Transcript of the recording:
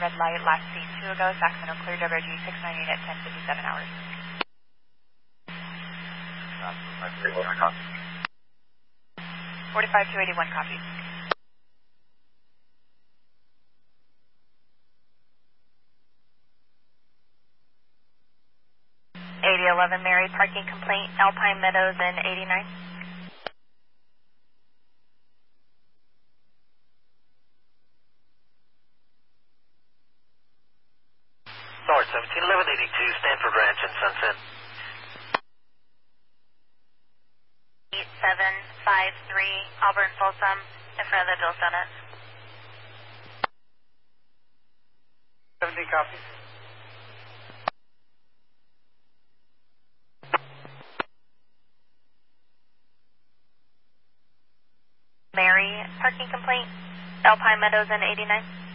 red light, last seen 2 ago, Sacramento clear, WRG 698 at 10:57 hours. 45281 copy. 8011 Mary, parking complaint, Alpine Meadows and 89. North 171182, Stanford Ranch in Sunset. 8753, Auburn Folsom, in front of the Bill's Donuts. 70 copy. Mary, parking complaint, Alpine Meadows and 89.